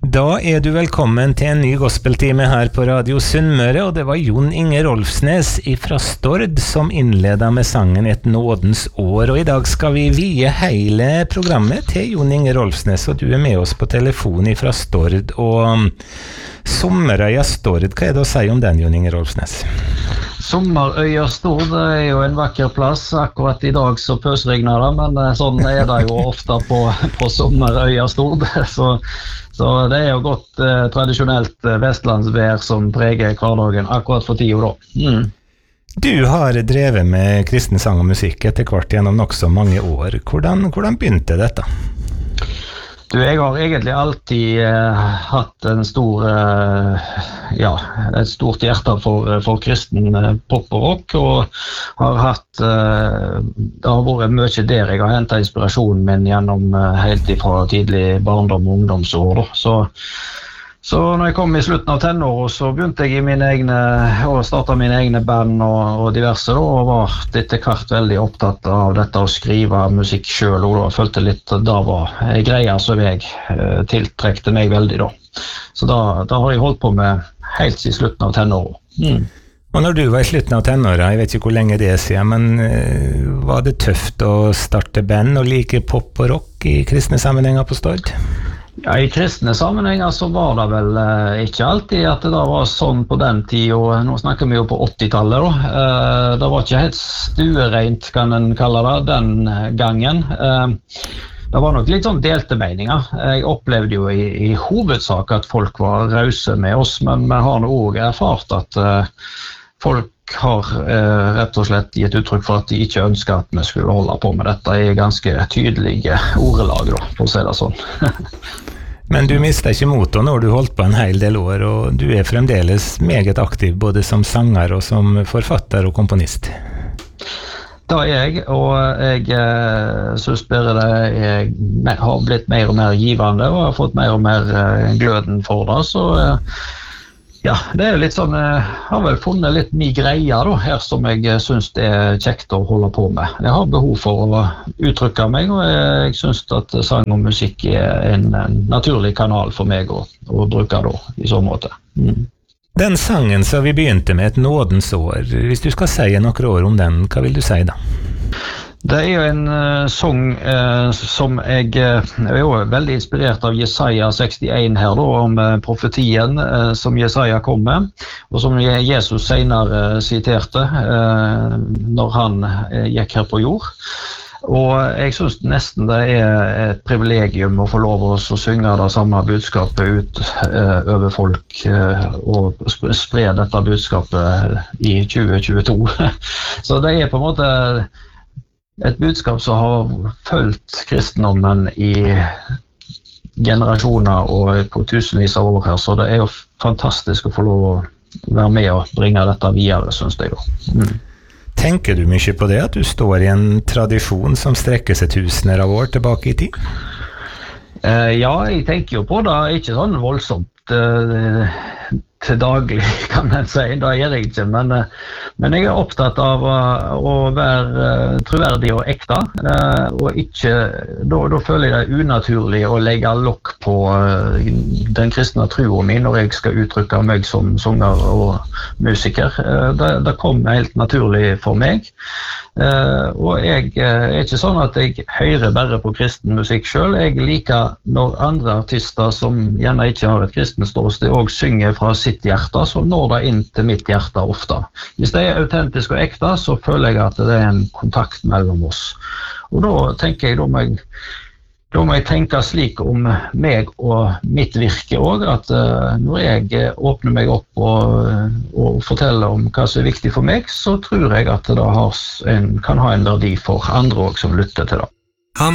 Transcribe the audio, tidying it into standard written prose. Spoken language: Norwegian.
Da du velkommen til en ny gospeltime her på Radio Sunnmøre, og det var Jon Inge Rolfsnes fra Stord som innledet med sangen Et nådens år, og i dag skal vi vie hele programmet til Jon Inge Rolfsnes, og du med oss på telefon fra Stord, og Sommerøya Stord, hva det å si om den, Jon Inge Rolfsnes? Sommerøya Stord jo en vakker plass. Akkurat i dag så pøsregner det, men sånn det jo ofte på Sommerøya Stord. Så det jo godt tradisjonelt vestlandsvær som preger hverdagen akkurat for tiden da. Du har drevet med kristen sang og musikk etter hvert gjennom nok så mange år. Hvordan begynte dette? Jeg har egentlig alltid hatt en et stort hjerte for kristen pop og rock, og har hatt, det har vært mye der jeg har hentet inspirasjonen min gjennom helt fra tidlig barndom og ungdomsår. Så når jeg kom i slutten av tenåret, så begynte jeg å starte mine egne band og diverse, og var etter hvert veldig opptatt av dette å skrive musikk selv, og da følte litt da var greia som jeg tiltrekte meg veldig da. Så da har jeg holdt på med helt i slutten av tenåret. Og når du var i slutten av tenåret, jeg vet ikke hvor lenge det siden, men var det tøft å starte band og like pop og rock i kristne sammenhenger på Stord? Ja, i kristne sammenhenger så var det vel ikke alltid at det var sånn på den tid, og nå snakker vi jo på 80-tallet da. Det var ikke helt stuereint, kan en kalle det, den gangen. Det var nok litt sånn delte meninger. Jeg opplevde jo i hovedsak at folk var rause med oss, men vi har nå også erfart at folk har rett og slett gitt uttrykk for at de ikke ønsker at vi skulle holde på med dette i ganske tydelige ordelag, da, for å si det sånn. Men du mistet ikke motet når du holdt på en hel del år, og du fremdeles meget aktiv både som sanger og som forfatter og komponist. Da jeg, og jeg synes bare det har blitt mer og mer givende, og har fått mer og mer gløden for det, så ja, det litt sånn, jeg har vel funnet litt mye greier da, her som jeg synes det kjekt å holde på med. Jeg har behov for å uttrykke meg, og jeg synes at sang og musikk en naturlig kanal for meg å bruke da, i så måte. Den sangen som vi begynte med, Et nådens år, hvis du skal si noen ord om den, hva vil du si da? Det jo en sang som jeg jo veldig inspirert av Jesaja 61 her da, om profetien som Jesaja kom med, og som Jesus senere siterte når han gikk her på jord. Og jeg synes nesten det et privilegium å få lov å synge det samme budskapet ut over folk og spre dette budskapet i 2022. Så det på en måte et budskap som har følt kristendommen i generasjoner og på tusenvis av år her, så det jo fantastisk å få lov å være med og bringe dette videre, synes jeg da. Tenker du mye på det, at du står i en tradisjon som strekker seg tusener av år tilbake i tid? Ja, jeg tenker jo på det, ikke sånn voldsomt til daglig, kan man si. Det gjør jeg ikke, men jeg opptatt av å være troverdig og ekte, og ikke, da føler jeg det unaturlig å legge lokk på den kristne troen min når jeg skal uttrykke meg som sanger og musiker. Det kom helt naturlig for meg, og jeg ikke sånn at jeg hører bare på kristen musikk selv. Jeg liker når andre artister som gjerne ikke har et kristen ståsted og synger fra sitt hjerte, så når det inn til mitt hjerte ofte. Hvis det autentisk og ekte, så føler jeg at det en kontakt mellom oss. Og da tenker jeg, da må jeg tenke slik om meg og mitt virke også, at når jeg åpner meg opp og forteller om hva som viktig for meg, så tror jeg at det kan ha en verdi for andre også som lytter til det.